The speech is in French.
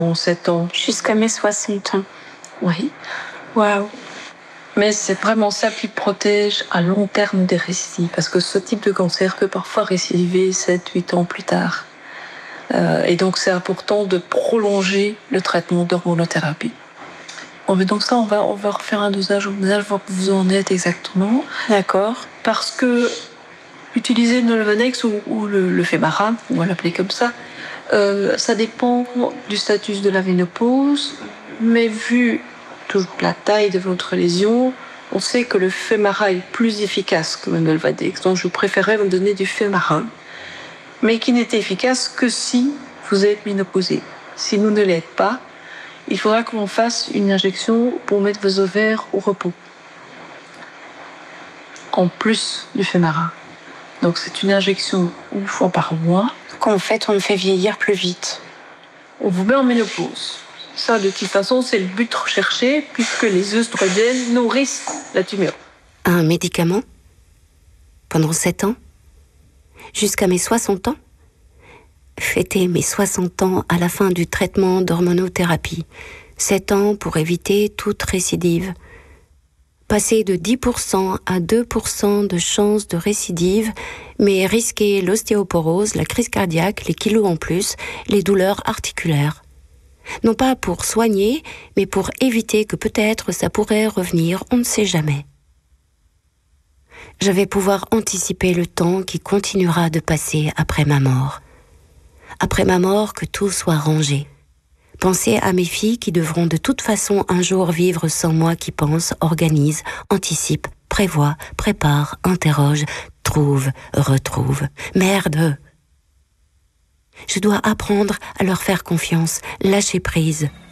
7 ans. Jusqu'à mes 60 ans. Oui. Waouh. Mais c'est vraiment ça qui protège à long terme des récidives. Parce que ce type de cancer peut parfois récidiver 7-8 ans plus tard. Et donc c'est important de prolonger le traitement d'hormonothérapie. Bon, mais donc ça, on va refaire un dosage, voir où vous en êtes exactement. D'accord. Parce que utiliser le Nolvadex ou le Femara, on va l'appeler comme ça dépend du statut de la ménopause, mais vu toute la taille de votre lésion, on sait que le Femara est plus efficace que le Nolvadex. Donc je préférais vous donner du Femara, mais qui n'est efficace que si vous êtes ménopausé. Si vous ne l'êtes pas, il faudra qu'on fasse une injection pour mettre vos ovaires au repos, en plus du Femara. Donc c'est une injection une fois par mois. En fait, on me fait vieillir plus vite. On vous met en ménopause. Ça, de toute façon, c'est le but recherché, puisque les œstrogènes nourrissent la tumeur. Un médicament ? Pendant 7 ans ? Jusqu'à mes 60 ans ? Fêter mes 60 ans à la fin du traitement d'hormonothérapie. 7 ans pour éviter toute récidive. Passer de 10% à 2% de chance de récidive, mais risquer l'ostéoporose, la crise cardiaque, les kilos en plus, les douleurs articulaires. Non pas pour soigner, mais pour éviter que peut-être ça pourrait revenir, on ne sait jamais. Je vais pouvoir anticiper le temps qui continuera de passer après ma mort. Après ma mort, que tout soit rangé. Penser à mes filles qui devront de toute façon un jour vivre sans moi, qui pense, organise, anticipe, prévoit, prépare, interroge, trouve, retrouve. Merde! Je dois apprendre à leur faire confiance, lâcher prise.